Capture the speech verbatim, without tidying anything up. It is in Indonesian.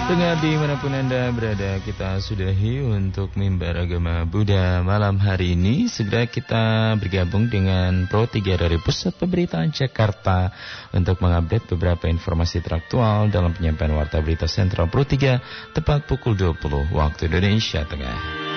Dengar dimanapun Anda berada, kita sudahi untuk mimbar agama Buddha malam hari ini. Segera kita bergabung dengan Pro tiga dari Pusat Pemberitaan Jakarta untuk mengupdate beberapa informasi teraktual dalam penyampaian Warta Berita Sentral Pro tiga tepat pukul dua puluh waktu Indonesia Tengah.